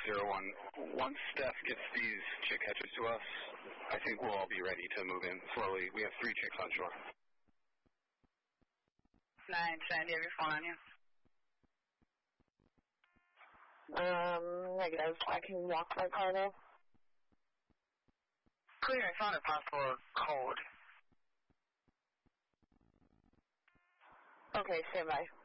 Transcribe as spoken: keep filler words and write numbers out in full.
zero one. Once Steph gets these chick catchers to us, I think we'll all be ready to move in slowly. We have three chicks on shore. nine ten, do you have your phone on you? Um, negative. I can walk my car though. Clear, I found a possible code. Okay, stand by.